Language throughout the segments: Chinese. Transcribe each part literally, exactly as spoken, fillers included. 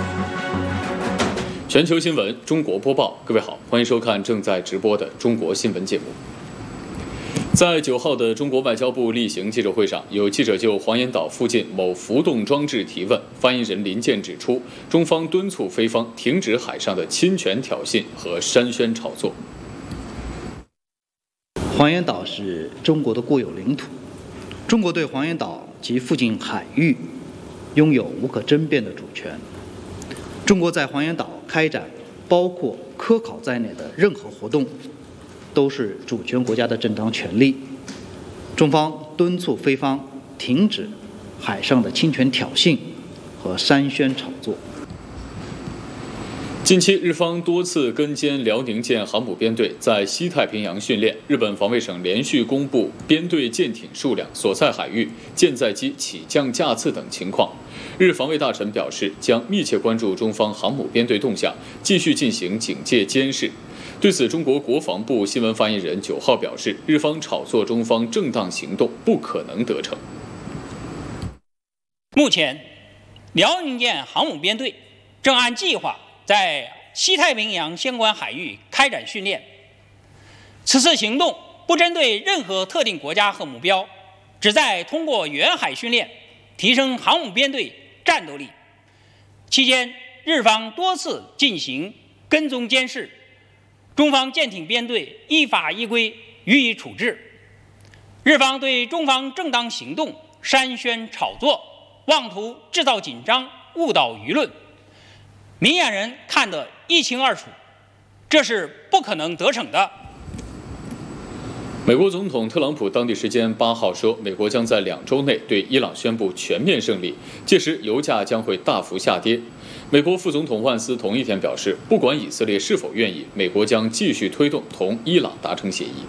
全球新闻，中国播报。各位好，欢迎收看正在直播的中国新闻节目。在九号的中国外交部例行记者会上，有记者就黄岩岛附近某浮动装置提问，发言人林健指出，中方敦促菲方停止海上的侵权挑衅和煽宣炒作。 黄岩岛是中国的固有领土，中国对黄岩岛及附近海域拥有无可争辩的主权。中国在黄岩岛开展包括科考在内的任何活动，都是主权国家的正当权利。中方敦促菲方停止海上的侵权挑衅和煽宣炒作。 近期，日方多次跟监辽宁舰航母编队在西太平洋训练。日本防卫省连续公布编队舰艇数量、所在海域、舰载机起降架次等情况。日防卫大臣表示，将密切关注中方航母编队动向，继续进行警戒监视。对此，中国国防部新闻发言人九号表示，日方炒作中方正当行动不可能得逞。 目前，辽宁舰航母编队正按计划在西太平洋相关海域开展训练。此次行动不针对任何特定国家和目标，旨在通过远海训练提升航母编队战斗力。期间，日方多次进行跟踪监视，中方舰艇编队依法依规予以处置。日方对中方正当行动煽宣炒作，妄图制造紧张，误导舆论，明眼人看得一清二楚，这是不可能得逞的。 美国总统特朗普当地时间八号说，美国将在两周内对伊朗宣布全面胜利，届时油价将会大幅下跌。美国副总统万斯同一天表示，不管以色列是否愿意，美国将继续推动同伊朗达成协议。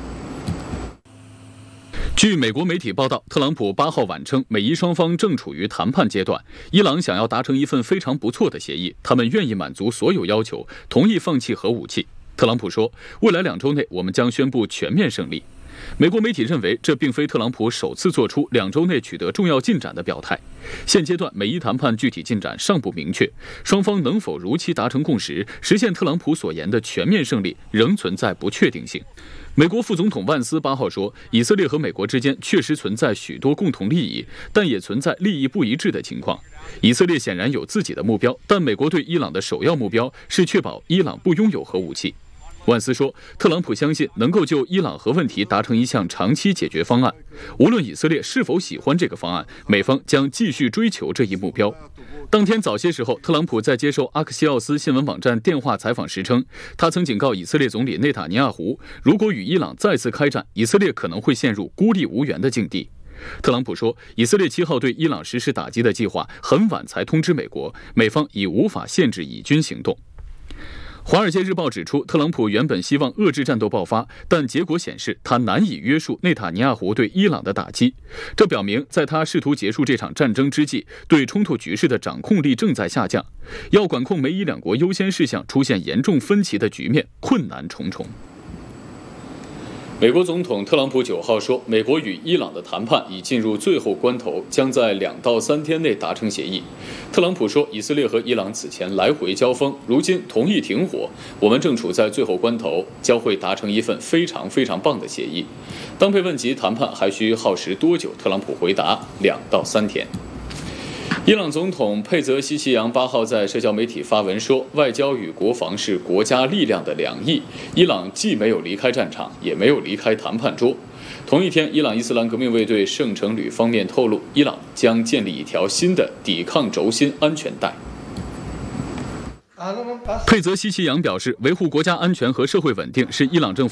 据美国媒体报道，特朗普八号晚称，美伊双方正处于谈判阶段，伊朗想要达成一份非常不错的协议，他们愿意满足所有要求，同意放弃核武器。特朗普说，未来两周内我们将宣布全面胜利。美国媒体认为，这并非特朗普首次做出两周内取得重要进展的表态。现阶段，美伊谈判具体进展尚不明确，双方能否如期达成共识，实现特朗普所言的全面胜利，仍存在不确定性。美国副总统万斯八号说，以色列和美国之间确实存在许多共同利益，但也存在利益不一致的情况。以色列显然有自己的目标，但美国对伊朗的首要目标是确保伊朗不拥有核武器。万斯说，特朗普相信能够就伊朗核问题达成一项长期解决方案，无论以色列是否喜欢这个方案，美方将继续追求这一目标。当天早些时候，特朗普在接受阿克西奥斯新闻网站电话采访时称，他曾警告以色列总理内塔尼亚胡，如果与伊朗再次开战，以色列可能会陷入孤立无援的境地。特朗普说，以色列七号对伊朗实施打击的计划很晚才通知美国，美方已无法限制以军行动。《华尔街日报》指出，特朗普原本希望遏制战斗爆发，但结果显示他难以约束内塔尼亚胡对伊朗的打击。这表明，在他试图结束这场战争之际，对冲突局势的掌控力正在下降。要管控美伊两国优先事项出现严重分歧的局面，困难重重。美国总统特朗普九号说，美国与伊朗的谈判已进入最后关头，将在两到三天内达成协议。特朗普说，以色列和伊朗此前来回交锋，如今同意停火，我们正处在最后关头，将会达成一份非常非常棒的协议。当被问及谈判还需耗时多久，特朗普回答，两到三天。伊朗总统佩泽西奇扬八号在社交媒体发文说，外交与国防是国家力量的两翼，伊朗既没有离开战场，也没有离开谈判桌。同一天，伊朗伊斯兰革命卫队圣城旅方面透露，伊朗将建立一条新的抵抗轴心安全带。佩泽西奇扬表示，维护国家安全和社会稳定是伊朗政府